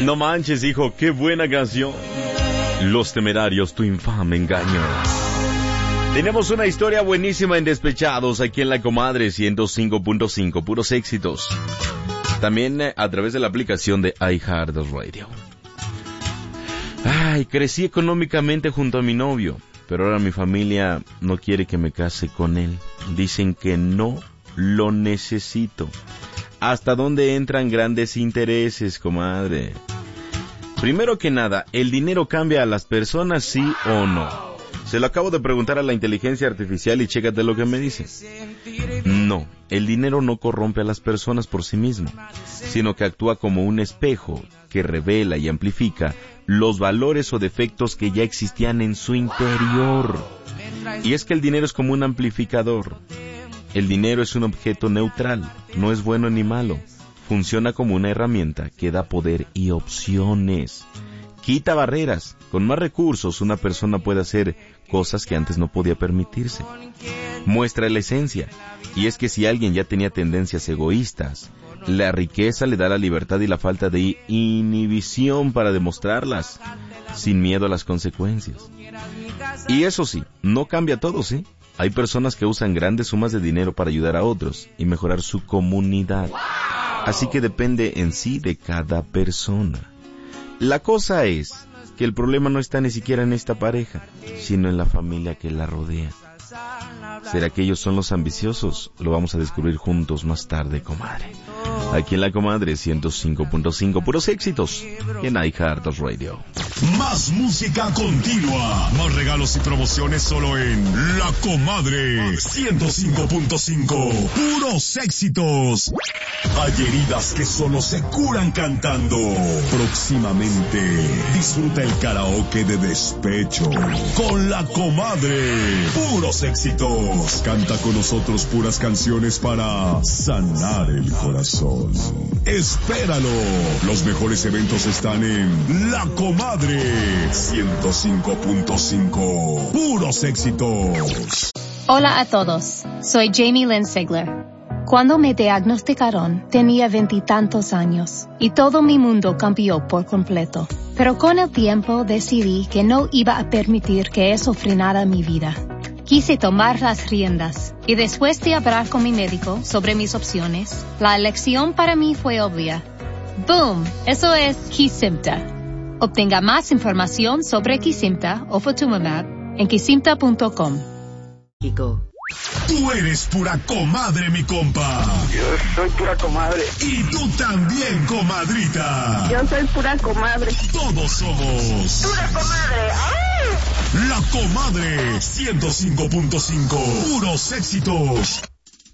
No manches, hijo, qué buena canción. Los Temerarios, tu infame engaño. Tenemos una historia buenísima en Despechados, aquí en La Comadre 105.5, puros éxitos. También a través de la aplicación de iHeartRadio. Ay, crecí económicamente junto a mi novio, pero ahora mi familia no quiere que me case con él. Dicen que no lo necesito. ¿Hasta dónde entran grandes intereses, comadre? Primero que nada, ¿el dinero cambia a las personas, sí o no? Se lo acabo de preguntar a la inteligencia artificial y chécate lo que me dice. No, el dinero no corrompe a las personas por sí mismo, sino que actúa como un espejo que revela y amplifica los valores o defectos que ya existían en su interior. Y es que el dinero es como un amplificador. El dinero es un objeto neutral, no es bueno ni malo. Funciona como una herramienta que da poder y opciones. Quita barreras. Con más recursos, una persona puede hacer cosas que antes no podía permitirse. Muestra la esencia. Y es que si alguien ya tenía tendencias egoístas, la riqueza le da la libertad y la falta de inhibición para demostrarlas, sin miedo a las consecuencias. Y eso sí, no cambia todo, ¿sí? Hay personas que usan grandes sumas de dinero para ayudar a otros y mejorar su comunidad. Así que depende en sí de cada persona. La cosa es que el problema no está ni siquiera en esta pareja, sino en la familia que la rodea. ¿Será que ellos son los ambiciosos? Lo vamos a descubrir juntos más tarde, comadre. Aquí en La Comadre 105.5, puros éxitos en iHeartRadio. Más música continua, más regalos y promociones solo en La Comadre 105.5, puros éxitos. Hay heridas que solo se curan cantando. Próximamente, disfruta el karaoke de despecho con La Comadre, puros éxitos. Canta con nosotros puras canciones para sanar el corazón. Espéralo. Los mejores eventos están en La Comadre 105.5. Puros éxitos. Hola a todos. Soy Jamie Lynn Sigler. Cuando me diagnosticaron, tenía 20 y tantos años y todo mi mundo cambió por completo. Pero con el tiempo decidí que no iba a permitir que eso frenara mi vida. Quise tomar las riendas y después de hablar con mi médico sobre mis opciones, la elección para mí fue obvia. ¡Boom! Eso es Kesimpta. Obtenga más información sobre Kesimpta o Ofatumumab en kesimpta.com. Tú eres pura comadre, mi compa. Yo soy pura comadre. Y tú también, comadrita. Yo soy pura comadre. Todos somos ¡Pura comadre! ¡Ay! La Comadre 105.5. Puros éxitos.